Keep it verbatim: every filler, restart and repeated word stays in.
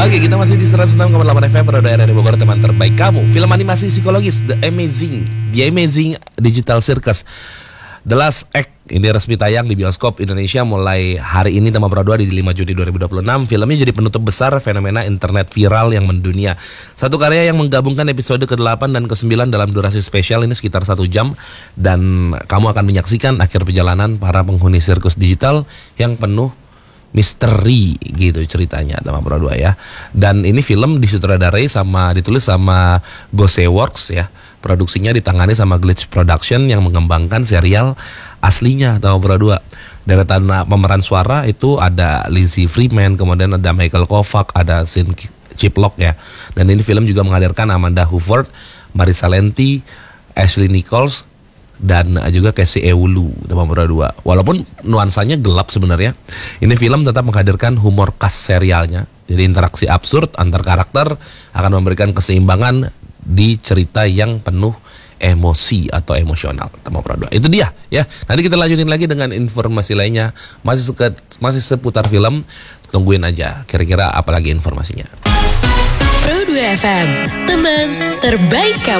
Oke, kita masih di seratus enam koma delapan F M Roda R R I Bogor, teman terbaik kamu. Film animasi psikologis The Amazing The Amazing Digital Circus The Last Act ini resmi tayang di bioskop Indonesia mulai hari ini tanggal dua di lima Juni dua ribu dua puluh enam. Filmnya jadi penutup besar fenomena internet viral yang mendunia. Satu karya yang menggabungkan episode kedelapan dan kesembilan dalam durasi spesial ini sekitar satu jam. Dan kamu akan menyaksikan akhir perjalanan para penghuni sirkus digital yang penuh misteri gitu ceritanya sama Brodua ya. Dan ini film disutradarai sama ditulis sama Gose Works ya. Produksinya ditangani sama Glitch Production yang mengembangkan serial aslinya sama Brodua. Deretan pemeran suara itu ada Lizzie Freeman, kemudian ada Michael Kovac, ada Sin Chiplock ya. Dan ini film juga menghadirkan Amanda Huford, Marisa Lenti, Ashley Nichols, dan juga Casey Ewulu sama Brodua. Walaupun nuansanya gelap sebenarnya, ini film tetap menghadirkan humor khas serialnya. Jadi interaksi absurd antar karakter akan memberikan keseimbangan di cerita yang penuh emosi atau emosional sama Brodua. Itu dia ya. Nanti kita lanjutin lagi dengan informasi lainnya masih seket, masih seputar film. Tungguin aja kira-kira apa lagi informasinya. Pro dua F M, teman terbaik kamu.